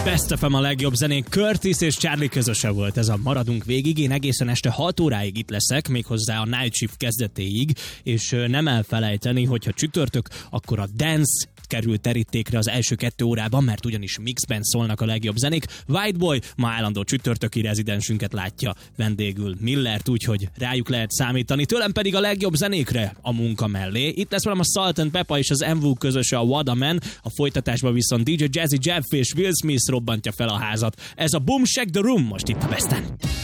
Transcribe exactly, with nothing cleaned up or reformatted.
Best ef em a legjobb zenék, Curtis és Charlie közöse volt ez a Maradunk végig. Én egészen este hat óráig itt leszek, méghozzá a Night Shift kezdetéig, és nem elfelejteni, hogyha csütörtök, akkor a Dance kerül terítékre az első kettő órában, mert ugyanis mixben szólnak a legjobb zenék. Whiteboy ma állandó csütörtöki rezidensünket látja vendégül Millert, úgyhogy rájuk lehet számítani. Tőlem pedig a legjobb zenékre a munka mellé. Itt lesz velem a Salt and Peppa és az em vé u közöse, a What a Man, a folytatásban viszont dé dzsé Jazzy Jeff és Will Smith robbantja fel a házat. Ez a Boom Shack the Room most itt a Besten.